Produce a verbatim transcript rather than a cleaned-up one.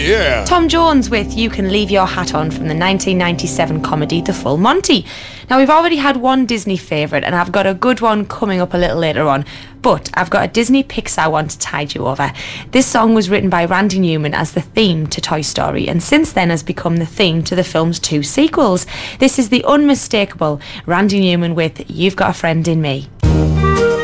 Yeah. Tom Jones with You Can Leave Your Hat On from the nineteen ninety-seven comedy The Full Monty. Now, we've already had one Disney favourite, and I've got a good one coming up a little later on, but I've got a Disney Pixar one to tide you over. This song was written by Randy Newman as the theme to Toy Story, and since then has become the theme to the film's two sequels. This is the unmistakable Randy Newman with You've Got a Friend in Me.